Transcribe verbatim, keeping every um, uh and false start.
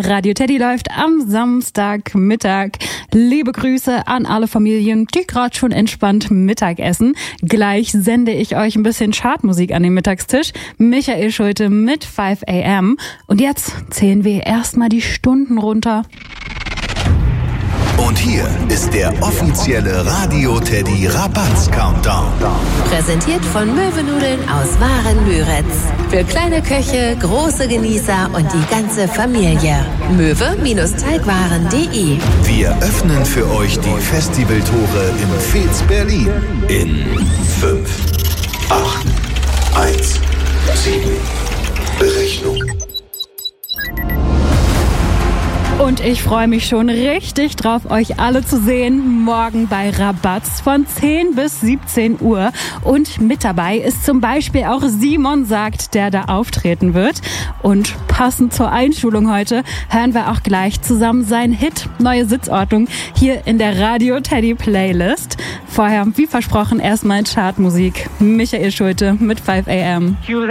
Radio Teddy läuft am Samstagmittag. Liebe Grüße an alle Familien, die gerade schon entspannt Mittag essen. Gleich sende ich euch ein bisschen Chartmusik an den Mittagstisch. Michael Schulte mit five a m. Und jetzt zählen wir erstmal die Stunden runter. Und hier ist der offizielle Radio Teddy Rabatz Countdown. Präsentiert von Möwenudeln aus Waren-Müritz. Für kleine Köche, große Genießer und die ganze Familie. möwe-teigwaren punkt de. Wir öffnen für euch die Festivaltore im Fez Berlin in fünf, acht, eins, sieben. Berechnung. Und ich freue mich schon richtig drauf, euch alle zu sehen, morgen bei Rabatz von zehn bis siebzehn Uhr. Und mit dabei ist zum Beispiel auch Simon Sagt, der da auftreten wird. Und passend zur Einschulung heute hören wir auch gleich zusammen seinen Hit Neue Sitzordnung hier in der Radio Teddy Playlist. Vorher, wie versprochen, erstmal Chartmusik. Michael Schulte mit five a m.